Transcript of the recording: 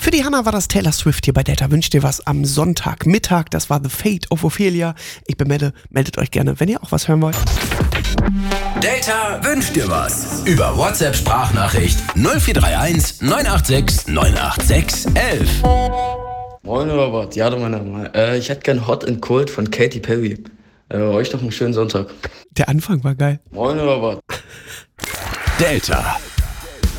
Für die Hanna war das Taylor Swift hier bei Delta Wünscht dir was am Sonntagmittag. Das war The Fate of Ophelia. Ich bin Mette, meldet euch gerne, wenn ihr auch was hören wollt. Delta wünscht dir was. Über WhatsApp-Sprachnachricht 0431 986 986 11. Moin Robert, ja du mein Name. Ich hätte gern Hot and Cold von Katy Perry. Euch noch einen schönen Sonntag. Der Anfang war geil. Moin Robert. Delta.